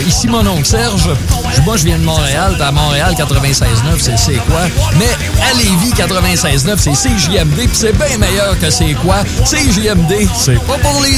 ici mon oncle Serge. Moi, je viens de Montréal. À Montréal, 96.9, c'est quoi? Mais à Lévis, 96.9, c'est CJMD, puis c'est bien meilleur que c'est quoi? CJMD, c'est pas pour les